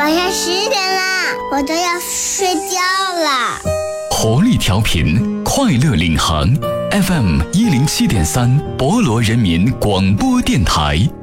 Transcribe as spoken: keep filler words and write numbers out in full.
晚上十点啦，我都要睡觉了。 活力调频，快乐领航 ，F M 一零七点三，博罗人民广播电台。